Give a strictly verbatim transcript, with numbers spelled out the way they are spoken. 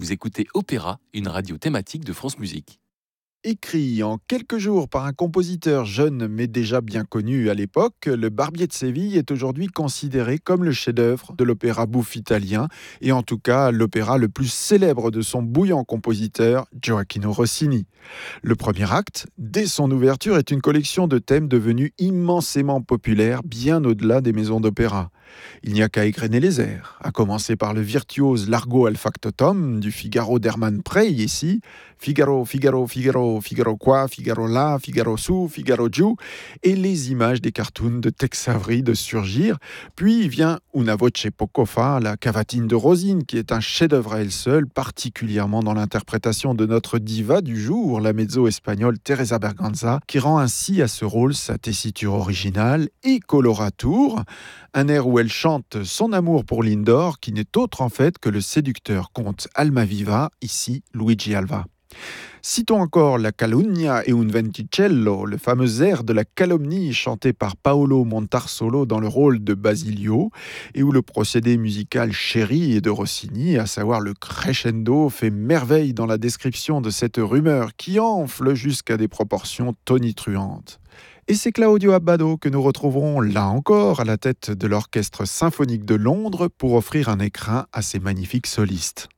Vous écoutez Opéra, une radio thématique de France Musique. Écrit en quelques jours par un compositeur jeune mais déjà bien connu à l'époque, le Barbier de Séville est aujourd'hui considéré comme le chef-d'œuvre de l'opéra bouffe italien et en tout cas l'opéra le plus célèbre de son bouillant compositeur Gioacchino Rossini. Le premier acte, dès son ouverture, est une collection de thèmes devenus immensément populaires bien au-delà des maisons d'opéra. Il n'y a qu'à égrener les airs, à commencer par le virtuose Largo al factotum du Figaro d'Hermann Prey ici, Figaro, Figaro, Figaro, Figaro quoi, Figaro là, Figaro sous, Figaro giù, et les images des cartoons de Tex Avery de surgir. Puis vient Una voce poco fa, la cavatine de Rosine, qui est un chef-d'œuvre à elle seule, particulièrement dans l'interprétation de notre diva du jour, la mezzo espagnole Teresa Berganza, qui rend ainsi à ce rôle sa tessiture originale et coloratour, un air où elle chante son amour pour Lindor, qui n'est autre en fait que le séducteur comte Almaviva, ici Luigi Alva. Citons encore la Calunnia e un Venticello, le fameux air de la calomnie chanté par Paolo Montarsolo dans le rôle de Basilio, et où le procédé musical chéri de Rossini, à savoir le crescendo, fait merveille dans la description de cette rumeur qui enfle jusqu'à des proportions tonitruantes. Et c'est Claudio Abbado que nous retrouverons là encore à la tête de l'Orchestre symphonique de Londres pour offrir un écrin à ces magnifiques solistes.